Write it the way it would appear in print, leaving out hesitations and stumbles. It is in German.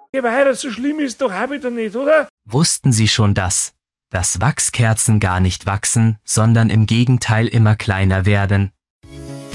Ja, weil so schlimm ist doch auch wieder nicht, oder? Wussten Sie schon das? Dass Wachskerzen gar nicht wachsen, sondern im Gegenteil immer kleiner werden,